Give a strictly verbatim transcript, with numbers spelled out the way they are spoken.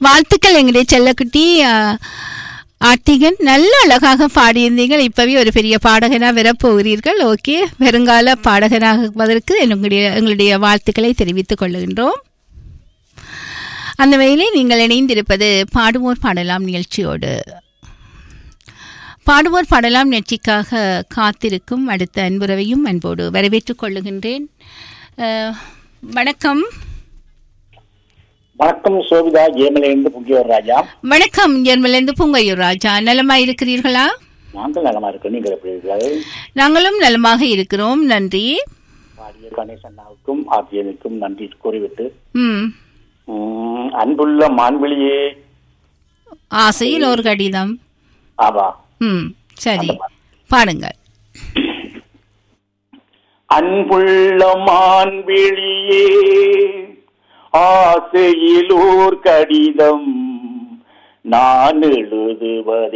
வாழ்த்துக்கள் எங்களுடைய செல்லக்குட்டி. ஆர்த்திகன் நல்ல அழகாக பாடியிருந்தீர்கள். இப்பவே ஒரு பெரிய பாடகனாக வரப்போகிறீர்கள். ஓகே, வருங்கால பாடகனாகுவதற்கு எங்களுடைய எங்களுடைய வாழ்த்துக்களை தெரிவித்துக் கொள்கின்றோம். அந்த வேளை நீங்கள் இணைந்திருப்பது பாடுவோர் பாடலாம் நிகழ்ச்சியோடு. பாடுவோர் பாடலாம் நிகழ்ச்சிக்காக காத்திருக்கும் அடுத்த அன்புறவையும் அன்போடு வரவேற்றுக் கொள்ளுகின்றேன். வணக்கம். வணக்கம் சோபிதா, ஜெயமலேந்து புங்கியூர் ராஜா. வணக்கம் ஜெயமலேந்து புங்கையூர் ராஜா. நலமா இருக்கிறீர்களா? நாங்கள் நலமா இருக்கோம். நீங்கள் எப்படி இருக்கிறீர்கள்? நாங்களும் நலமாக இருக்கிறோம், நன்றி. பாடிய கணேசன்னாவுக்கும் ஆர்த்தியனுக்கும் நன்றி கூறிவிட்டு, ம் அன்புள்ள மான்விழியே ஆசையில் ஒரு கடிதம். ஆவா. ம் சரி, பாடுங்கள். அன்புள்ள மான்விழியே ஆசையில் ஓர் கடிதம் நான் எழுதுவது